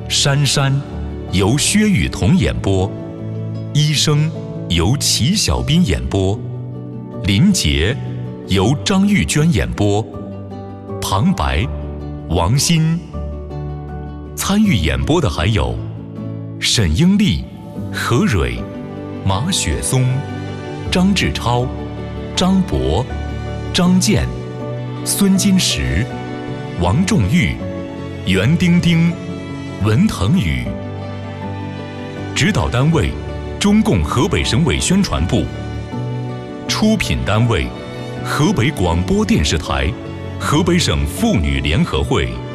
珊珊由薛雨桐演播，医生由齐小斌演播，林杰由张玉娟演播，旁白王鑫。参与演播的还有沈英丽、何蕊、马雪松、张志超、张博、张健、孙金石、王仲玉、袁丁丁、文腾宇。指导单位中共河北省委宣传部。出品单位河北广播电视台、河北省妇女联合会。